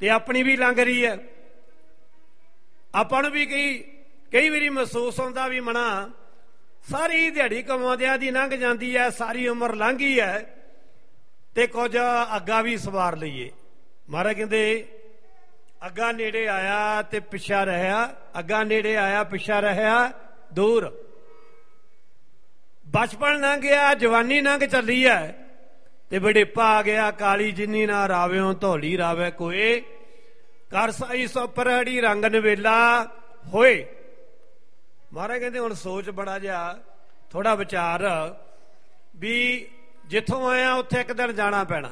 ਤੇ ਆਪਣੀ ਵੀ ਲੰਘ ਰਹੀ ਹੈ। ਆਪਾਂ ਨੂੰ ਵੀ ਕਈ ਵਾਰੀ ਮਹਿਸੂਸ ਹੁੰਦਾ ਵੀ ਮਨਾ ਸਾਰੀ ਦਿਹਾੜੀ ਕਮਾਉਂਦਿਆਂ ਦੀ ਲੰਘ ਜਾਂਦੀ ਹੈ, ਸਾਰੀ ਉਮਰ ਲੰਘ ਗਈ ਹੈ ਤੇ ਕੁਝ ਅੱਗਾ ਵੀ ਸਵਾਰ ਲਈਏ। ਮਹਾਰਾਜ ਕਹਿੰਦੇ ਅੱਗਾ ਨੇੜੇ ਆਇਆ ਤੇ ਪਿੱਛਾ ਰਹਿਆ, ਅੱਗਾ ਨੇੜੇ ਆਇਆ ਪਿੱਛਾ ਰਹਿਆ ਦੂਰ। ਬਚਪਨ ਲੰਘ ਗਿਆ, ਜਵਾਨੀ ਲੰਘ ਚੱਲੀ ਹੈ ਤੇ ਬੁਢੇਪਾ ਆ ਗਿਆ। ਕਾਲੀ ਜਿੰਨੀ ਨਾ ਰਾਵਿਓ ਧੌਲੀ ਰਾਵੇ ਕੋਏ, ਕਰ ਸਾਈ ਸੋ ਪਰਹੜੀ ਰੰਗ ਨਵੇਲਾ ਹੋਏ। ਮਹਾਰਾਜ ਕਹਿੰਦੇ ਹੁਣ ਸੋਚ ਬੜਾ ਜਿਹਾ, ਥੋੜਾ ਵਿਚਾਰ ਵੀ ਜਿੱਥੋਂ ਆਇਆ ਉੱਥੇ ਇੱਕ ਦਿਨ ਜਾਣਾ ਪੈਣਾ।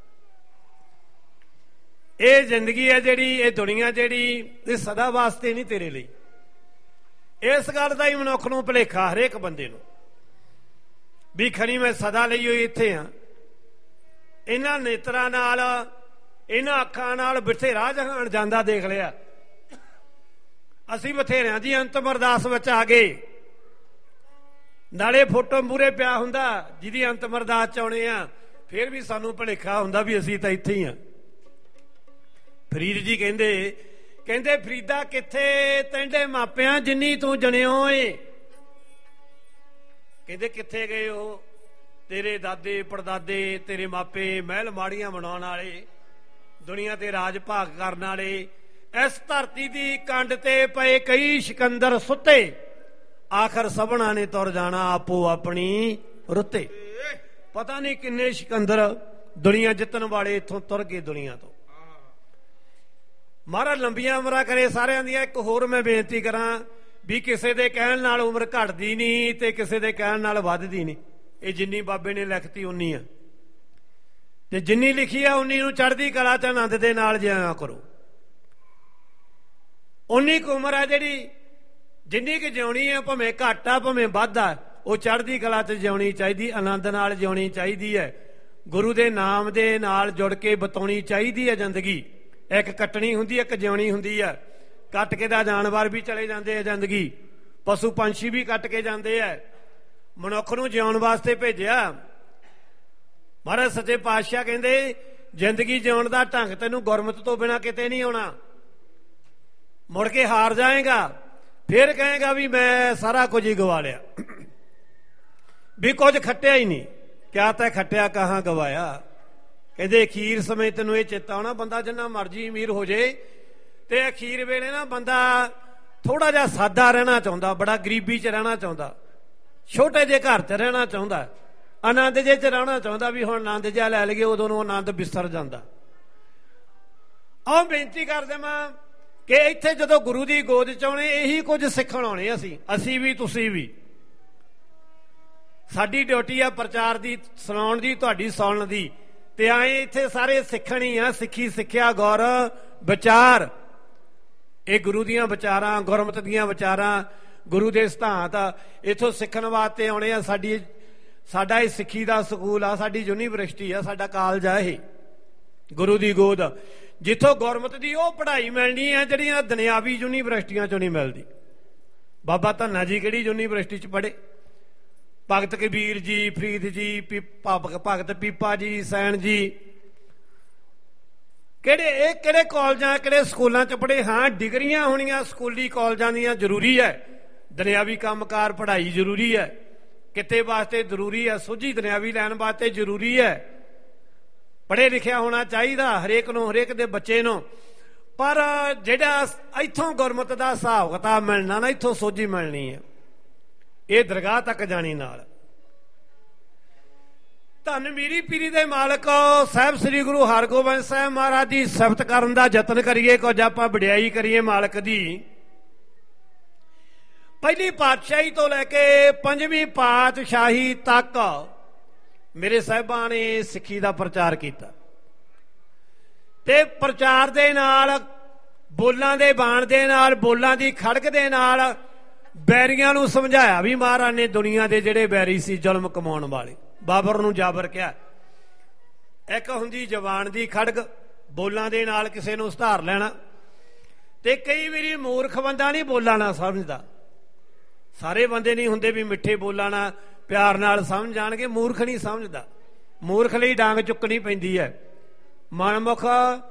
ਇਹ ਜ਼ਿੰਦਗੀ ਹੈ ਜਿਹੜੀ, ਇਹ ਦੁਨੀਆ ਜਿਹੜੀ, ਇਹ ਸਦਾ ਵਾਸਤੇ ਨਹੀਂ ਤੇਰੇ ਲਈ। ਇਸ ਗੱਲ ਦਾ ਹੀ ਮਨੁੱਖ ਨੂੰ ਭੁਲੇਖਾ ਹਰੇਕ ਬੰਦੇ ਨੂੰ ਵੀ ਖਣੀ ਮੈਂ ਸਦਾ ਲਈ ਹੋਈ ਇੱਥੇ ਹਾਂ। ਇਹਨਾਂ ਨੇਤਰਾਂ ਨਾਲ, ਇਹਨਾਂ ਅੱਖਾਂ ਨਾਲ ਬਥੇਰਾ ਜਹਾਨ ਜਾਂਦਾ ਦੇਖ ਲਿਆ ਅਸੀਂ। ਬਥੇਰਿਆਂ ਦੀ ਅੰਤਮ ਅਰਦਾਸ ਵਿੱਚ ਆ ਗਏ। ਨਾਲੇ ਫੋਟੋ ਮੂਹਰੇ ਪਿਆ ਹੁੰਦਾ ਜਿਹਦੀ ਅੰਤਮ ਅਰਦਾਸ ਚ ਆਉਣੇ ਆ, ਫਿਰ ਵੀ ਸਾਨੂੰ ਭੁਲੇਖਾ ਹੁੰਦਾ ਵੀ ਅਸੀਂ ਤਾਂ ਇੱਥੇ ਹੀ ਹਾਂ। ਫਰੀਦ ਜੀ ਕਹਿੰਦੇ ਫਰੀਦਾ ਕਿੱਥੇ ਤੈਂਡੇ ਮਾਪਿਆਂ ਜਿੰਨੀ ਤੂੰ ਜਣਿਓ ਏ। ਕਹਿੰਦੇ ਕਿੱਥੇ ਗਏ ਉਹ ਤੇਰੇ ਦਾਦੇ ਪੜਦਾਦੇ, ਤੇਰੇ ਮਾਪੇ ਮਹਿਲ ਮਾੜੀਆਂ ਬਣਾਉਣ ਵਾਲੇ, ਦੁਨੀਆ ਤੇ ਰਾਜ ਭਾਗ ਕਰਨ ਵਾਲੇ। ਇਸ ਧਰਤੀ ਦੀ ਕੰਡ ਤੇ ਪਏ ਕਈ ਸਿਕੰਦਰ ਸੁੱਤੇ, ਆਖਰ ਸਭਨਾਂ ਨੇ ਤੁਰ ਜਾਣਾ ਆਪੋ ਆਪਣੀ ਰੁੱਤੇ। ਪਤਾ ਨਹੀਂ ਕਿੰਨੇ ਸਿਕੰਦਰ ਦੁਨੀਆ ਜਿੱਤਣ ਵਾਲੇ ਇੱਥੋਂ ਤੁਰ ਗਏ ਦੁਨੀਆ ਤੋਂ। ਮਹਾਰਾਜ ਲੰਬੀਆਂ ਉਮਰਾਂ ਕਰੇ ਸਾਰਿਆਂ ਦੀਆਂ। ਇੱਕ ਹੋਰ ਮੈਂ ਬੇਨਤੀ ਕਰਾਂ ਵੀ ਕਿਸੇ ਦੇ ਕਹਿਣ ਨਾਲ ਉਮਰ ਘਟਦੀ ਨਹੀਂ ਤੇ ਕਿਸੇ ਦੇ ਕਹਿਣ ਨਾਲ ਵੱਧਦੀ ਨਹੀਂ। ਇਹ ਜਿੰਨੀ ਬਾਬੇ ਨੇ ਲਿਖਤੀ ਉਨੀ ਆ, ਤੇ ਜਿੰਨੀ ਲਿਖੀ ਆ ਉਨੀ ਨੂੰ ਚੜ੍ਹਦੀ ਕਲਾ ਤੇ ਆਨੰਦ ਦੇ ਨਾਲ ਜਿਆ ਕਰੋ। ਉਨੀ ਕੁ ਉਮਰ ਆ ਜਿਹੜੀ, ਜਿੰਨੀ ਕੁ ਜਿਉਣੀ ਆ, ਭਾਵੇਂ ਘੱਟ ਆ ਭਾਵੇਂ ਵੱਧ ਆ, ਉਹ ਚੜ੍ਹਦੀ ਕਲਾ ਤੇ ਜਿਉਣੀ ਚਾਹੀਦੀ, ਆਨੰਦ ਨਾਲ ਜਿਉਣੀ ਚਾਹੀਦੀ ਹੈ। ਗੁਰੂ ਦੇ ਨਾਮ ਦੇ ਨਾਲ ਜੁੜ ਕੇ ਬਿਤਾਉਣੀ ਚਾਹੀਦੀ ਹੈ ਜ਼ਿੰਦਗੀ। ਇੱਕ ਕੱਟਣੀ ਹੁੰਦੀ ਹੈ, ਇੱਕ ਜਿਉਣੀ ਹੁੰਦੀ ਹੈ। ਕੱਟ ਕੇ ਤਾਂ ਜਾਨਵਰ ਵੀ ਚਲੇ ਜਾਂਦੇ ਆ ਜ਼ਿੰਦਗੀ, ਪਸ਼ੂ ਪੰਛੀ ਵੀ ਕੱਟ ਕੇ ਜਾਂਦੇ ਆ। ਮਨੁੱਖ ਨੂੰ ਜਿਉਣ ਵਾਸਤੇ ਭੇਜਿਆ। ਮਹਾਰਾਜ ਸੱਚੇ ਪਾਤਸ਼ਾਹ ਕਹਿੰਦੇ ਜ਼ਿੰਦਗੀ ਜਿਉਣ ਦਾ ਢੰਗ ਤੈਨੂੰ ਗੁਰਮਤਿ ਤੋਂ ਬਿਨਾਂ ਕਿਤੇ ਨਹੀਂ ਆਉਣਾ। ਮੁੜ ਕੇ ਹਾਰ ਜਾਏਗਾ, ਫਿਰ ਕਹੇਗਾ ਵੀ ਮੈਂ ਸਾਰਾ ਕੁਝ ਹੀ ਗਵਾ ਲਿਆ, ਵੀ ਕੁਝ ਖੱਟਿਆ ਹੀ ਨਹੀਂ। ਕਿਆ ਤੈਂ ਖੱਟਿਆ ਕਹਾਂ ਗਵਾਇਆ। ਕਹਿੰਦੇ ਅਖੀਰ ਸਮੇਂ ਤੈਨੂੰ ਇਹ ਚੇਤਾ ਆਉਣਾ, ਬੰਦਾ ਜਿੰਨਾ ਮਰਜ਼ੀ ਅਮੀਰ ਹੋ ਜੇ ਤੇ ਅਖੀਰ ਵੇਲੇ ਨਾ ਬੰਦਾ ਥੋੜਾ ਜਿਹਾ ਸਾਦਾ ਰਹਿਣਾ ਚਾਹੁੰਦਾ, ਬੜਾ ਗਰੀਬੀ 'ਚ ਰਹਿਣਾ ਚਾਹੁੰਦਾ, ਛੋਟੇ ਜਿਹੇ ਘਰ 'ਚ ਰਹਿਣਾ ਚਾਹੁੰਦਾ, ਆਨੰਦ ਜੇ 'ਚ ਰਹਿਣਾ ਚਾਹੁੰਦਾ ਵੀ ਹੁਣ ਆਨੰਦ ਜਿਹਾ ਲੈ ਲਈਏ, ਉਦੋਂ ਨੂੰ ਆਨੰਦ ਵਿਸਰ ਜਾਂਦਾ। ਆਹ ਬੇਨਤੀ ਕਰ ਦੇਵਾਂ ਕਿ ਇੱਥੇ ਜਦੋਂ ਗੁਰੂ ਦੀ ਗੋਦ 'ਚ ਆਉਣੇ ਇਹੀ ਕੁਝ ਸਿੱਖਣ ਆਉਣੇ। ਅਸੀਂ ਵੀ ਤੁਸੀਂ ਵੀ। ਸਾਡੀ ਡਿਊਟੀ ਆ ਪ੍ਰਚਾਰ ਦੀ, ਸੁਣਾਉਣ ਦੀ, ਤੁਹਾਡੀ ਸੁਣਨ ਦੀ, ਤੇ ਆਏ ਇੱਥੇ ਸਾਰੇ ਸਿੱਖਣ ਹੀ ਆ। ਸਿੱਖੀ ਸਿੱਖਿਆ ਗੌਰ ਵਿਚਾਰ, ਇਹ ਗੁਰੂ ਦੀਆਂ ਵਿਚਾਰਾਂ, ਗੁਰਮਤਿ ਦੀਆਂ ਵਿਚਾਰਾਂ, ਗੁਰੂ ਦੇ ਸਿਧਾਂਤ ਇੱਥੋਂ ਸਿੱਖਣ ਵਾਸਤੇ ਆਉਣੇ ਆ। ਸਾਡਾ ਇਹ ਸਿੱਖੀ ਦਾ ਸਕੂਲ ਆ, ਸਾਡੀ ਯੂਨੀਵਰਸਿਟੀ ਆ, ਸਾਡਾ ਕਾਲਜ ਆ ਇਹ ਗੁਰੂ ਦੀ ਗੋਦ, ਜਿੱਥੋਂ ਗੁਰਮਤਿ ਦੀ ਉਹ ਪੜ੍ਹਾਈ ਮਿਲਣੀ ਹੈ ਜਿਹੜੀਆਂ ਦੁਨਿਆਵੀ ਯੂਨੀਵਰਸਿਟੀਆਂ 'ਚੋਂ ਨਹੀਂ ਮਿਲਦੀ। ਬਾਬਾ ਧੰਨਾ ਜੀ ਕਿਹੜੀ ਯੂਨੀਵਰਸਿਟੀ 'ਚ ਪੜ੍ਹੇ? ਭਗਤ ਕਬੀਰ ਜੀ, ਫਰੀਦ ਜੀ, ਭਗਤ ਪੀਪਾ ਜੀ, ਸੈਣ ਜੀ, ਕਿਹੜੇ ਕਾਲਜਾਂ, ਕਿਹੜੇ ਸਕੂਲਾਂ 'ਚ ਪੜ੍ਹੇ? ਹਾਂ, ਡਿਗਰੀਆਂ ਹੋਣੀਆਂ ਸਕੂਲੀ ਕਾਲਜਾਂ ਦੀਆਂ ਜ਼ਰੂਰੀ ਹੈ। ਦੁਨਿਆਵੀ ਕੰਮਕਾਰ ਪੜ੍ਹਾਈ ਜ਼ਰੂਰੀ ਹੈ, ਕਿਤੇ ਵਾਸਤੇ ਜ਼ਰੂਰੀ ਹੈ, ਸੋਝੀ ਦੁਨਿਆਵੀ ਲੈਣ ਵਾਸਤੇ ਜ਼ਰੂਰੀ ਹੈ। ਪੜ੍ਹੇ ਲਿਖਿਆ ਹੋਣਾ ਚਾਹੀਦਾ ਹਰੇਕ ਨੂੰ, ਹਰੇਕ ਦੇ ਬੱਚੇ ਨੂੰ। ਪਰ ਜਿਹੜਾ ਇੱਥੋਂ ਗੁਰਮਤਿ ਦਾ ਹਿਸਾਬ ਕਿਤਾਬ ਮਿਲਣਾ ਨਾ, ਇੱਥੋਂ ਸੋਝੀ ਮਿਲਣੀ ਹੈ, ਇਹ ਦਰਗਾਹ ਤੱਕ ਜਾਣੀ ਨਾਲ। ਧੰਨ ਮੀਰੀ ਪੀਰੀ ਦੇ ਮਾਲਕ ਸਾਹਿਬ ਸ੍ਰੀ ਗੁਰੂ ਹਰਗੋਬਿੰਦ ਸਾਹਿਬ ਮਹਾਰਾਜ ਦੀ ਸਿਫਤ ਕਰਨ ਦਾ ਯਤਨ ਕਰੀਏ, ਕੁਝ ਆਪਾਂ ਵਡਿਆਈ ਕਰੀਏ ਮਾਲਕ ਦੀ। ਪਹਿਲੀ ਪਾਤਸ਼ਾਹੀ ਤੋਂ ਲੈ ਕੇ ਪੰਜਵੀਂ ਪਾਤਸ਼ਾਹੀ ਤੱਕ ਮੇਰੇ ਸਾਹਿਬਾਂ ਨੇ ਸਿੱਖੀ ਦਾ ਪ੍ਰਚਾਰ ਕੀਤਾ, ਤੇ ਪ੍ਰਚਾਰ ਦੇ ਨਾਲ, ਬੋਲਾਂ ਦੇ ਬਾਣ ਦੇ ਨਾਲ, ਬੋਲਾਂ ਦੀ ਖੜਕ ਦੇ ਨਾਲ ਬੈਰੀਆਂ ਨੂੰ ਸਮਝਾਇਆ ਵੀ ਮਹਾਰਾਜ ਨੇ ਦੁਨੀਆ ਦੇ ਜਿਹੜੇ ਬੈਰੀ ਸੀ ਜ਼ੁਲਮ ਕਮਾਉਣ ਵਾਲੇ, ਬਾਬਰ ਨੂੰ ਜਾਬਰ ਕਿਹਾ। ਇੱਕ ਹੁੰਦੀ ਜ਼ਬਾਨ ਦੀ ਖੜਕ, ਬੋਲਾਂ ਦੇ ਨਾਲ ਕਿਸੇ ਨੂੰ ਸੁਧਾਰ ਲੈਣਾ, ਤੇ ਕਈ ਵਾਰੀ ਮੂਰਖ ਬੰਦਾ ਨਹੀਂ ਬੋਲਾਂ ਨਾ ਸਮਝਦਾ। ਸਾਰੇ ਬੰਦੇ ਨਹੀਂ ਹੁੰਦੇ ਵੀ ਮਿੱਠੇ ਬੋਲਾਂ ਨਾਲ ਪਿਆਰ ਨਾਲ ਸਮਝ ਜਾਣਗੇ, ਮੂਰਖ ਨਹੀਂ ਸਮਝਦਾ। ਮੂਰਖ ਲਈ ਡਾਂਗ ਚੁੱਕਣੀ ਪੈਂਦੀ ਹੈ। ਮਨਮੁਖ